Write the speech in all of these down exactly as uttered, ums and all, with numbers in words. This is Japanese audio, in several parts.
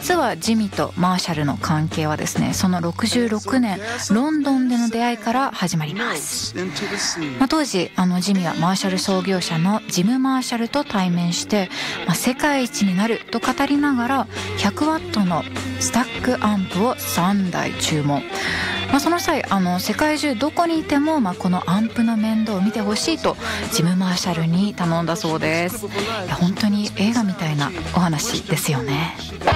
実はジミとマーシャルの関係はですね、そのろくじゅうろくねんロンドンでの出会いから始まります。まあ、当時あのジミはマーシャル創業者のジム・マーシャルと対面して、まあ、世界一になると語りながらひゃくワットのスタックアンプをさんだい注文。まあ、その際あの世界中どこにいても、まあ、このアンプの面倒を見てほしいとジム・マーシャルに頼んだそうです。いや本当に映画みたいなお話ですよね。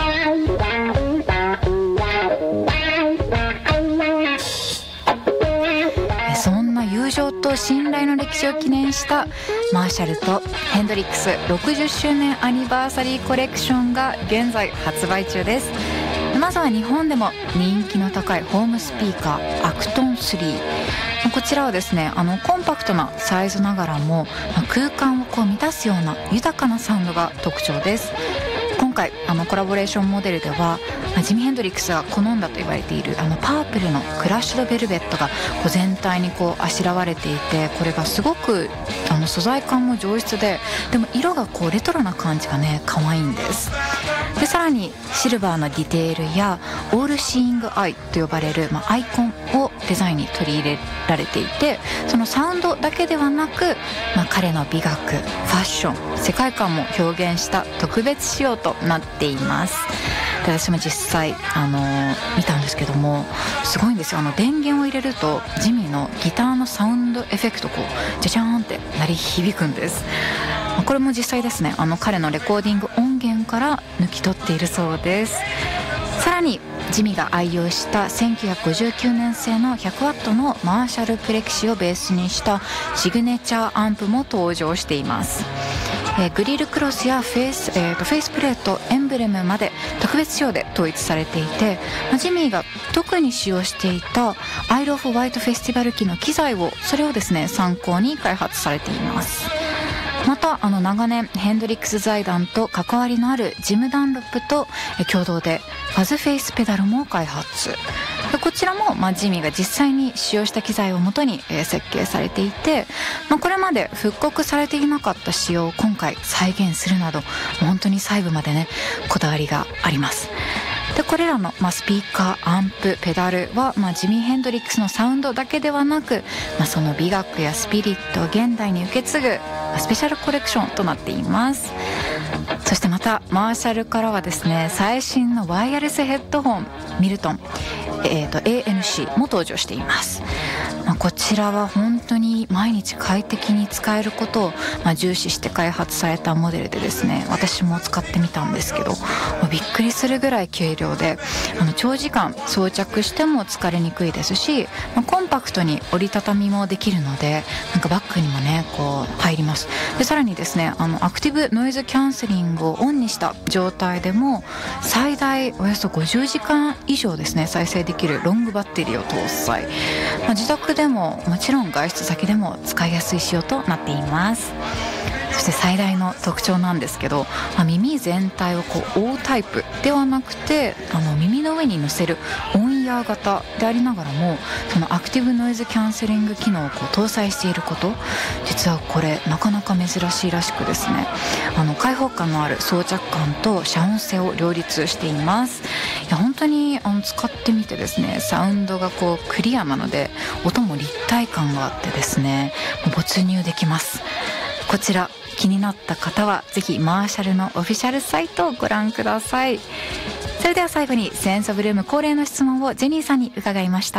そんな友情と信頼の歴史を記念したマーシャルとヘンドリックスろくじゅっしゅうねんアニバーサリーコレクションが現在発売中です。まずは日本でも人気の高いホームスピーカーアクトンスリー、こちらはですねあのコンパクトなサイズながらも空間をこう満たすような豊かなサウンドが特徴です。今回あのコラボレーションモデルではジミ・ヘンドリックスが好んだと言われているあのパープルのクラッシュドベルベットがこう全体にこうあしらわれていて、これがすごくあの素材感も上質で、でも色がこうレトロな感じがね可愛いんです。でさらにシルバーのディテールやオールシーイングアイと呼ばれる、まあ、アイコンをデザインに取り入れられていて、そのサウンドだけではなく、まあ、彼の美学、ファッション、世界観も表現した特別仕様となっています。で私も実際、あのー、見たんですけどもすごいんですよ。あの電源を入れるとジミのギターのサウンドエフェクトこうジャジャーンって鳴り響くんです。これも実際ですねあの彼のレコーディング音源から抜き取っているそうです。さらにジミが愛用したせんきゅうひゃくごじゅうきゅうねん製のひゃくワットのマーシャルプレキシをベースにしたシグネチャーアンプも登場しています。えー、グリルクロスやフェイス、えー、とフェイスプレート、エンブレムまで特別仕様で統一されていて、ジミーが特に使用していたアイル・オフ・ホワイトフェスティバル機の機材をそれをですね参考に開発されています。またあの長年ヘンドリックス財団と関わりのあるジム・ダンロップと共同でファズフェイスペダルも開発。でこちらも、まあ、ジミーが実際に使用した機材をもとに、えー、設計されていて、まあ、これまで復刻されていなかった仕様を今回再現するなど本当に細部までねこだわりがあります。でこれらの、まあ、スピーカー、アンプ、ペダルは、まあ、ジミー・ヘンドリックスのサウンドだけではなく、まあ、その美学やスピリットを現代に受け継ぐ、まあ、スペシャルコレクションとなっています。そしてまたマーシャルからはですね最新のワイヤレスヘッドホンミルトン、えー、と エーエヌシー も登場しています。まあ、こちらは本当に毎日快適に使えることを、まあ、重視して開発されたモデルでですね私も使ってみたんですけど、まあ、びっくりするぐらい軽量であの長時間装着しても疲れにくいですし、まあ、コンパクトに折りたたみもできるのでなんかバッグにもねこう入ります。でさらにですねあのアクティブノイズキャンセリングをオンにした状態でも最大およそごじゅうじかん以上ですね再生できるロングバッテリーを搭載、まあ、自宅でももちろん外出先でも使いやすい仕様となっています。そして最大の特徴なんですけど、まあ、耳全体をこう覆うタイプではなくてあの耳の上に乗せるオンイヤー型でありながらもそのアクティブノイズキャンセリング機能をこう搭載していること、実はこれなかなか珍しいらしくですねあの開放感のある装着感と遮音性を両立しています。いや本当にあの使ってみてですねサウンドがこうクリアなので音も立体感があってですね没入できます。こちら気になった方はぜひマーシャルのオフィシャルサイトをご覧ください。それでは最後にセンスオブルーム恒例の質問をジェニーさんに伺いました。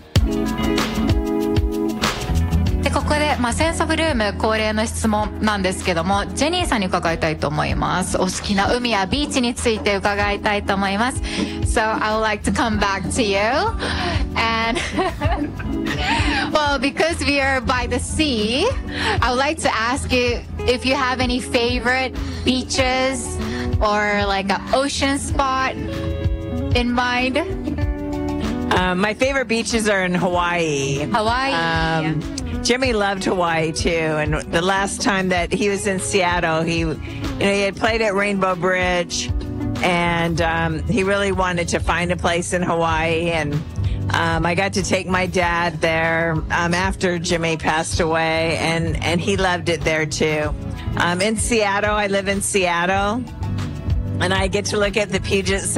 でここで、まあ、センスオブルーム恒例の質問なんですけどもジェニーさんに伺いたいと思います。お好きな海やビーチについて伺いたいと思います。 So I would like to come back to you and well because we are by the sea I would like to ask you if you have any favorite beaches or like an ocean spot in mind. Uh, my favorite beaches are in Hawaii. Hawaii. Um, Jimmy loved Hawaii too, and the last time that he was in Seattle, he, you know, he had played at Rainbow Bridge, and um, he really wanted to find a place in Hawaii, and um, I got to take my dad there um, after Jimmy passed away, and and he loved it there too. Um, in Seattle, I live in Seattle, and I get to look at the Puget